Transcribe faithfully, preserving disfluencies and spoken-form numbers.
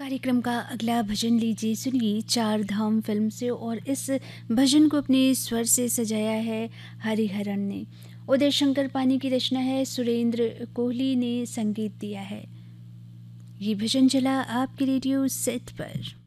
कार्यक्रम का अगला भजन लीजिए, सुनिए चार धाम फिल्म से। और इस भजन को अपने स्वर से सजाया है हरिहरन ने। उदय शंकर पानी की रचना है, सुरेंद्र कोहली ने संगीत दिया है। ये भजन चला आपके रेडियो सेट पर।